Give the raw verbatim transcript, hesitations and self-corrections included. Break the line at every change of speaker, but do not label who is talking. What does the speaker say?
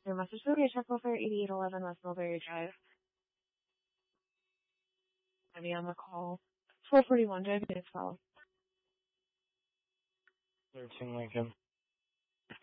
your message for your check over eighty-eight eleven West Mulberry Drive. Maybe on the call. four forty-one Drive, as well.
thirteen Lincoln.